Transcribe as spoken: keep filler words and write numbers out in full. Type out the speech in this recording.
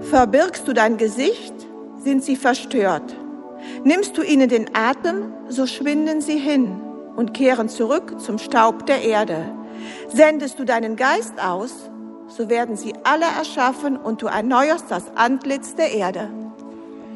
Verbirgst du dein Gesicht, sind sie verstört. Nimmst du ihnen den Atem, so schwinden sie hin und kehren zurück zum Staub der Erde. Sendest du deinen Geist aus, so werden sie alle erschaffen und du erneuerst das Antlitz der Erde.